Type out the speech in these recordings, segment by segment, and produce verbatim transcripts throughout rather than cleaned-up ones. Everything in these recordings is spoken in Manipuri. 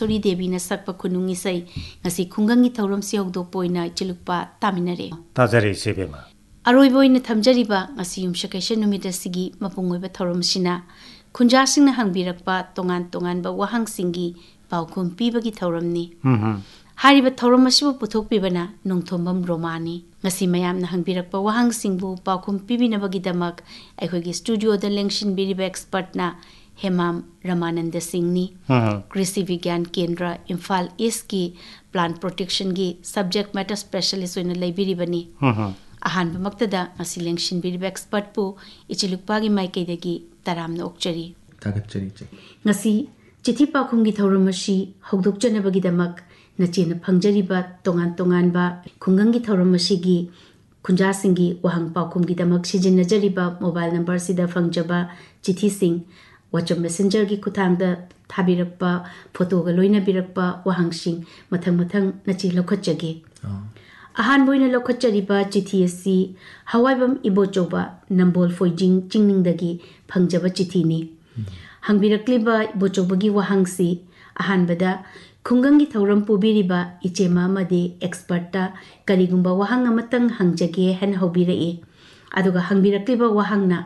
Rajeswari Devi na sakpa kunungi sai ngasi khungangi thauram si hogdok poina chilukpa taminare Tazari sebema Aroi boina thamjariba ngasi yumshakaisha numita sigi mapungoiba thauram sina khunja singna hangbirakpa tongan tongan ba wahang singi paukum pibagi thauramni mhm Hariba thauram asibu puthok pibana nongthombam romani ngasi mayamna hangbirakpa wahang singbu paukum pibinabagi damak aikhogi studio da lengshin biriba expert na Hemam Ramananda Singhni Krishi Vigyan Kendra Imphal East ki plant protection gi subject matter specialist oina leibiri bani ahan bamaktada ngasi lengshin biriba expert pu ichilukpa gi maikei dagi taramna okchari tagatchari ngasi chithi pakhum gi thauramasi hogdok chanabagi damak nachena phangjariba tongan tongan ba khungang gi thauramasi gi khunja singi wahang pakhum gi damak sijinna jariba mobile number sida phangjaba chithi sing WhatsApp Messenger ki kuthang da thabirakpa photo ga loina birakpa wahang sing mathang mathang nachi lokhachage ahan boina lokhachariba chithi asi hawaibam ibochoba nambol foijing chingning dagi phangjaba chithi ni hangbirakliba ibochoba gi wahang si ahan bada khungangi thauram pubiriba ichema made expert ta karigumba wahang amatang hangjage han hobirai aduga hangbirakliba wahang na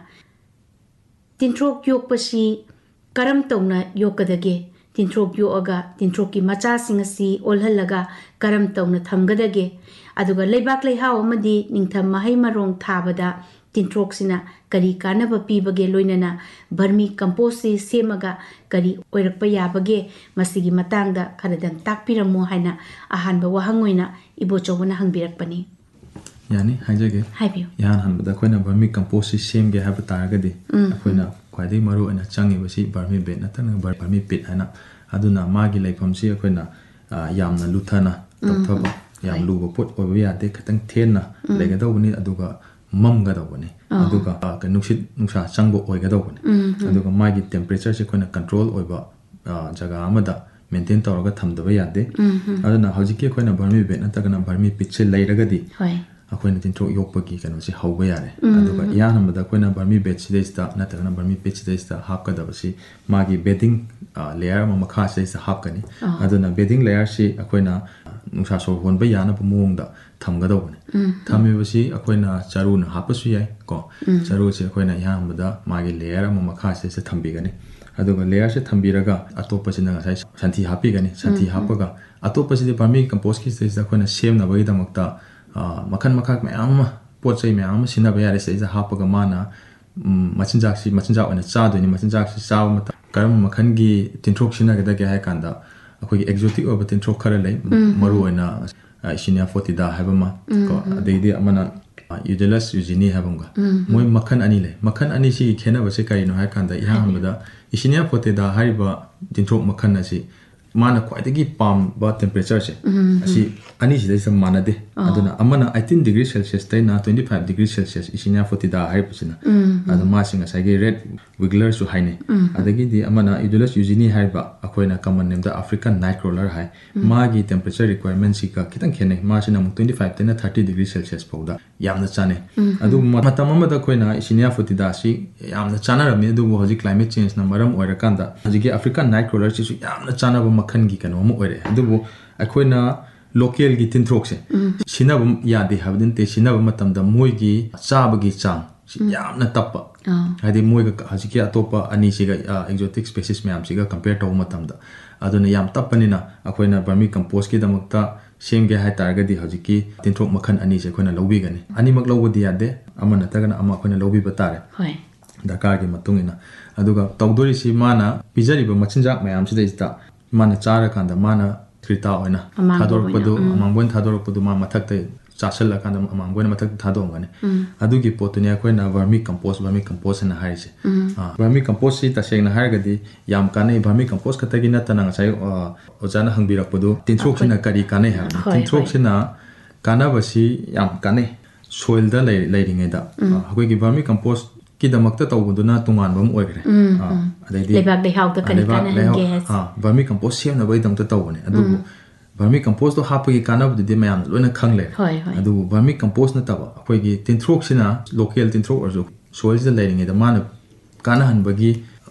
Tintrok yok pasi karam tongna yokadage tintrok yoga tintrok ki macha singasi olhalaga karam tongna thamgadage aduga leibak leihaw amadi ningtham mahai marong thabada tintrok sina kari kanaba pibage loinana vermi compost si semaga kari oirakpa yabage masigi matangda kharadang takpiramo haina ahanba wahangoina ibochobuna hangbirakpani Yani haijage haibiyo yan hanbada koina vermi compost system ge have taragadi koina kwadi maru ana changi basi vermi bet na tan vermi pit ana aduna magi leifam si koina yamna luthana tokthaba yam luba pot obi ate khatang thenna legadawni aduga mamga dawni aduga ka nuksit nuksa changbo oigadawni aduga magi temperature se koina control oiba jaga amada maintain tawraga thamdaba yade aduna hojiki koina vermi bet na tagana vermi pit se leiragadi hoi akoina tintrok yokpagi kano si hauba yare aduga yan amada koina vermi bed sidesta natagana vermi pit sidesta hapkadabasi magi bedding layer ma makha sidesta hapkani aduna bedding layer si akoina nungsa so honba yana pumongda thamgadawne thamibasi akoina charu na hapasu yai ko charu si akoina yan amada magi layer ma makha sidesta thambigani aduga layer se thambiraga atopasi na sai santhi hapigani santhi hapaga atopasi de vermi compost ki sidesta akoina same na bai damakta makan makak mayam pot chai mayam sina ba yare sai za hapaga mana machinjak si machinjak ona cha do ni machinjak si saw mata karam makan gi tintrok sina ga da ga ha kanda akoi exotic over tintrok khara lai maru ona Escherichia foetida habama ko adeidi amana Eudelus eugeni habanga moi makan ani le makan ani si khena ba se kai no ha kanda ya hamada Escherichia foetida hariba tintrok makan asi mana kwaidagi pam ba temperature se asi ani si dai manade aduna amana eighteen degrees celsius tai na twenty-five degrees celsius Escherichia foetida hai pusina adu ma singa sai ge red wiggler su haine adagi di amana Eudellus eugeni hai ba akoina common name da African nightcrawler hai magi temperature requirement si ka kitang khene ma sina twenty-five tai na thirty degrees celsius pauda yamna chane adu matam amada koina Escherichia foetida si yamna chana rami adu hoji climate change na maram oirakanda hoji African nightcrawler si su yamna chana ba makhan gi kano mo oire adu akoina local gi tintrok se sinabum yade habdin te sinabum matam da moi gi chabagi chang yamna tappa hadi moi ga hajiki atopa ani siga exotic species me am siga compare to matam da aduna yam tappani na akoina vermi compost ki damakta semge hai targadi hajiki tintrok makhan ani se koina lobi gani ani mak lobodi yade amana tagana ama koina lobi batare hoi dakar gi matungina aduga tawdori si mana pijari ba machinjak me am sida ista mana chara kanda mana Trita oina thador padu amangboin thador padu ma mathak te chasal la kanda amangboin mathak thadong gane adu gi potunia koina vermi compost vermi compost na haise vermi compost si ta seng na hargadi yam kanai vermi compost kata gi na tanang sai ojana hangbirak padu tintrok sina kari kanai ha tintrok sina kana basi yam kanai soil da leiring da hoi gi vermi compost ki damakta tawbuduna tungan bam oigre adaidi lebak de hawta kani kana hange ha vermi compost sem na bai damta tawbane adu vermi compost to hapagi kana bu de mayam loina khangle adu vermi compost na tawa akoigi tintrok sina local tintrok orjo soil da leiring da mana kana han bagi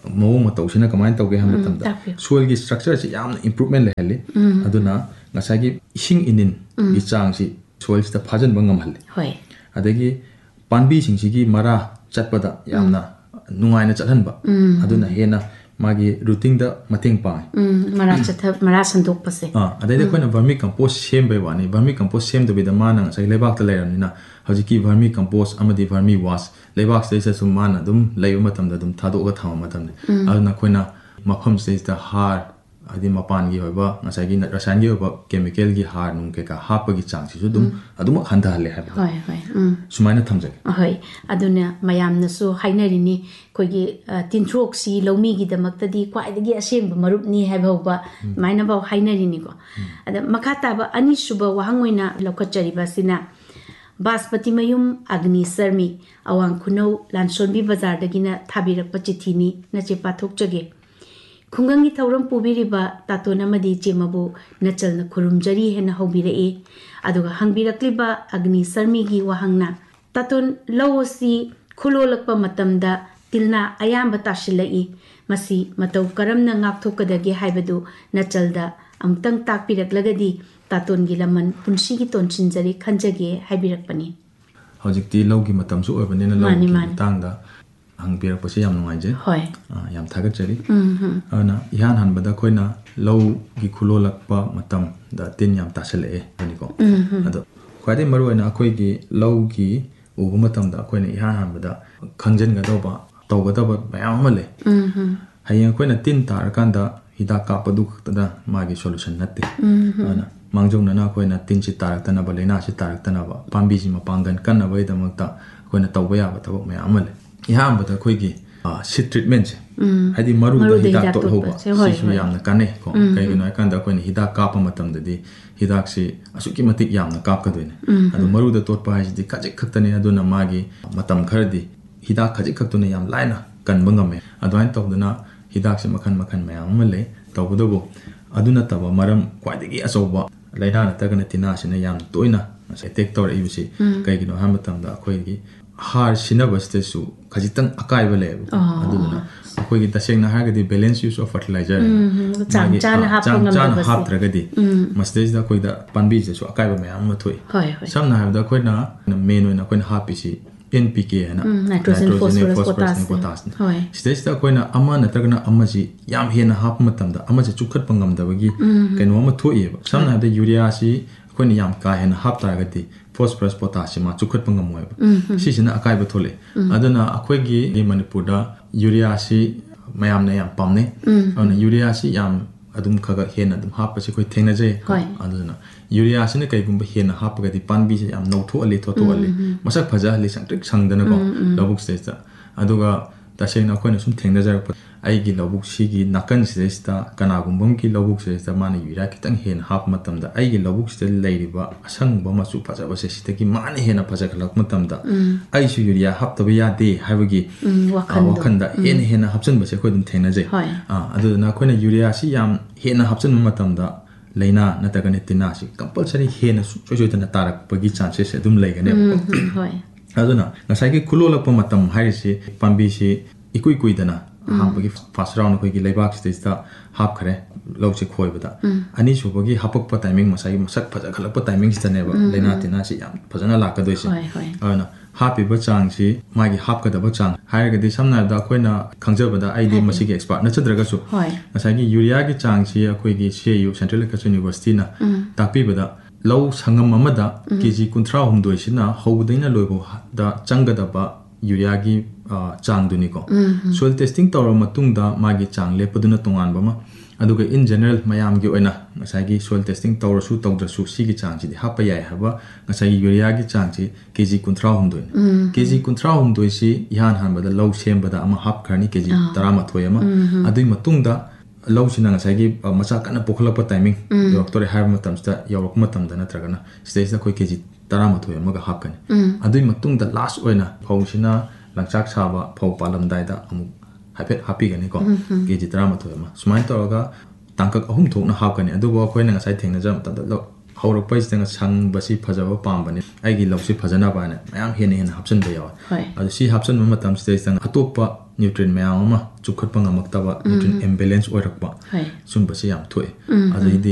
mawong matawsina kamain tawge ha matamda soil gi structure si yamna improvement lehali aduna ngasagi ising inin gi chang si soil sta phajan bangam halli hoi adagi panbi singsi gi mara chatpada yamna nungaina chathanba aduna hena magi routine da mating pa mara chatha mara sandok pase ah adai koina vermi compost sem bai wani vermi compost sem do bida mana sai lebak ta leramina hajiki vermi compost amadi vermi wash lebak sai sa sumana dum leiba matam da dum thado ga thama matam aduna koina mafam sai da har adi mapan gi hoba ngasai gi rasan gi hoba chemical gi har nung ke ka hapa gi chang si dum aduma khanda hale ha hoi hoi um sumaina thamjak hoi aduna mayam na su hainari ni koi gi tintrok si lomi gi damak ta di kwai gi aseng ba marup ni ha ba maina ba hainari ni ko ada makata ba ani suba wahangoina lokachari ba sina Baspati mayum Agni Sarmi awang kunau Lansonbi bazar dagina thabirak pachithini na che pathok jage khungangi thauram pubiriba tatona madi chemabu nachal na khurumjari hena hobirae aduga hangbirakliba Agni Sarmi gi wahangna taton lawosi khulolakpa matamda tilna ayamba tashilai masi matau karamna ngakthokadage haibadu nachalda amtang takpiraklagadi taton gi laman punsi gi tonchinjari khanjage haibirakpani hojikti logi matam su obanena logi tangda hangbirak pasi yam nungai je hoi yam thagat jari ana ihan han bada koina low gi khulolakpa matam da tin yam tasale ani ko ado khwade maru ena akoi gi low gi ubu matam da koina ihan han bada khangjen ga do ba taw ga da ba mayam male hayang koina tin tar kanda hida ka padu da magi solution natte ana mangjong na koina tin chi tarak tana ba lena chi tarak tana ba pambi ji ma pangan kan na bai da makta koina taw ba ya ba taw mayam male iham bata khoi gi shit treatment hadi maru da hida to hoba sisu yamna kane ko kai gi noi kan da koina hida ka pa matam da di hidak si asuki matik yamna kap ka doine adu maru da tot pa ji di kajik khaktane adu na magi matam khardi hida khajik khaktune yam laina kan bangame adwain tawduna hidak si makhan makhan mayam male tawbudo aduna taba maram kwaidagi asoba laina na tagana tina sina yam toina attack tor ibisi kai gi no hamatam da khoi gi har sinabas su khajitang akai bale aduna khoi gi taseng na hagadi balance use of fertilizer chang chan hap ngam chan hap tragadi mastage da khoi da panbi je su akai ba mayam ma thoi sam na da khoi na main oina khoi na hapisi N P K na nitrogen phosphorus potash stage da khoi na ama na tagna ama ji yam he na hap matam da ama je chukhat pangam da bagi kaino ma thoi ba sam na da urea si khoi ni yam ka he na hap taragadi phosphorus potash ma chukhat pangam moi ba si sina akai ba thole aduna akhoi gi Manipur da urea si mayam na yam pamne ana urea si yam adum khaga hen adum hap si khoi thengna je aduna urea si na kai gum ba hen hap ga di panbi si yam no tho ali tho tho ali masak phaja ali sangtrik sangdana ko lobuk stage da aduga tasena khoi na sum thengna jar ai gi lobuk si gi nakan stage da kana gum bom ki lobuk stage da mani urea kitang hen hap matam da ai gi lobuk stage lairiba asang ba ma su phaja ba se si ki mani hen phaja khalak matam da ai su urea hap ta ba ya de haibagi wakhan da hen hen hapchen ba se khoi dum thengna je a aduna khoi na urea si yam hen hapchen matam da leina natagane tina si compulsory hen choi choi tana tarak pagi chances dum leigane hoi aduna ngasai gi khulolak pa matam haisi pambi si ikui kui dana hapagi first round khoi gi leibak stage da hap khare lawche khoi bada ani subagi hapak pa timing masai masak phaja khalak pa timing stane ba leina tina si yam phajana la ka doi si ana happy ba chang si magi hap ka da ba chang hai ga di samna da khoina khangja da id masi gi expert na chadraga su ngasai gi urea gi chang si khoi gi C U Central Education University na takpi bada low sangam amada kg kunthra humdoi sina howdaina loibo da changa da ba urea gi chang duni ko soil testing tawra matung da magi chang lepaduna tongan bama aduga in general mayam gi oina ngasai gi soil testing tawra su tawdra su si gi chang ji hapa yai haba ngasai gi urea gi chang ji kg kunthra humdoi kg kunthra humdoi si ihan han bada low sem bada ama hap kharni kg tarama thoi ama adui matung da low sina ngasai gi macha kana pokhlapa timing doctor har matam sta yorok matam da natragana stage da koi kg tarama thoi ama ga hap kan adui matung da last oina phau sina langchak saba phau palam dai da amu happy happy gani ko kg tarama thoi ama sumain toraga tangkak ahum thokna hap kan adu bo koi na ngasai thengna jam ta da haurak pai stanga sang basi phajaba pam bani ai gi lawsi phajana ba na mayam hen hen hapchen ba yaw adu si hapchen ma matam stage tang atopa nutrient mayam ma chukhat pa ngamak tawa nutrient imbalance oirakpa Hai. sun basi yam thoi Mm, adai